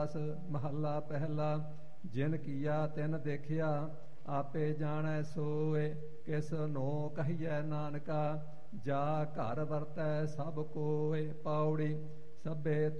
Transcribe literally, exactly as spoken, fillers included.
ਮਹੱਲਾ ਪਹਿਲਾ। ਜਿਨ ਕੀਆ ਤਿਨ ਦੇਖਿਆ, ਆਪੇ ਜਾਣੈ ਸੋਏ। ਕਿਸ ਨੋ ਕਹੀਐ ਨਾਨਕਾ, ਜਾ ਘਰ ਵਰਤੈ ਸਭ ਕੋਇ। ਪੌੜੀ। ਸਭੇ